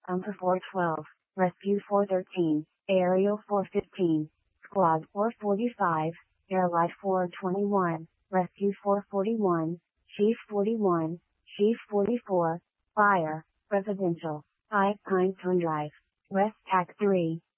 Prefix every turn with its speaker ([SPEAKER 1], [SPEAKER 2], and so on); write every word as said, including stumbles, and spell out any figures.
[SPEAKER 1] Umpa four twelve, Rescue four thirteen, Aerial four fifteen, Squad four forty-five, Airlight four twenty-one, Rescue four forty-one, Chief forty-one, Chief forty-four, Fire, Residential, five Pine Cone Drive, West Tac three,